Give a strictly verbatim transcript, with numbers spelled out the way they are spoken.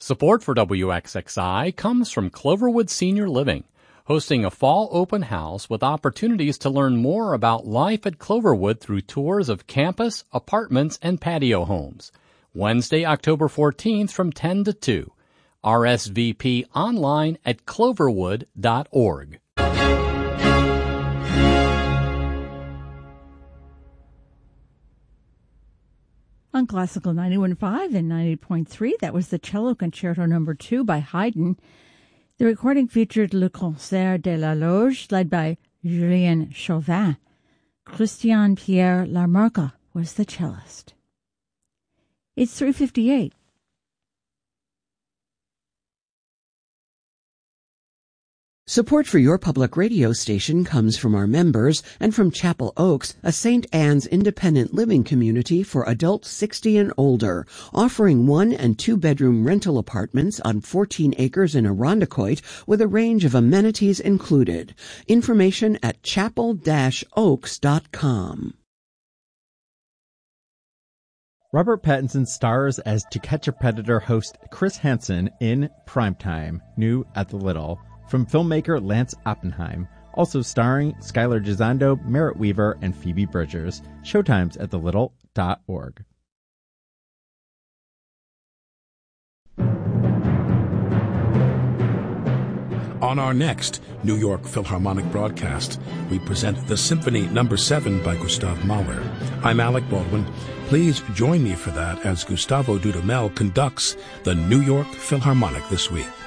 Support for W X X I comes from Cloverwood Senior Living, hosting a fall open house with opportunities to learn more about life at Cloverwood through tours of campus, apartments, and patio homes. Wednesday, October fourteenth from ten to two. R S V P online at cloverwood dot org. On Classical ninety-one point five and ninety point three, that was the Cello Concerto Number two by Haydn. The recording featured Le Concert de la Loge, led by Julien Chauvin. Christian Pierre Lamarca was the cellist. It's three fifty-eight. Support for your public radio station comes from our members and from Chapel Oaks, a Saint Anne's independent living community for adults sixty and older, offering one- and two-bedroom rental apartments on fourteen acres in Irondequoit with a range of amenities included. Information at chapel dash oaks dot com. Robert Pattinson stars as To Catch a Predator host Chris Hansen in Primetime, new at the Little, from filmmaker Lance Oppenheim, also starring Skylar Gisondo, Merritt Weaver, and Phoebe Bridgers. Showtimes at the little dot org. On our next New York Philharmonic broadcast, we present the Symphony Number seven by Gustav Mahler. I'm Alec Baldwin. Please join me for that as Gustavo Dudamel conducts the New York Philharmonic this week.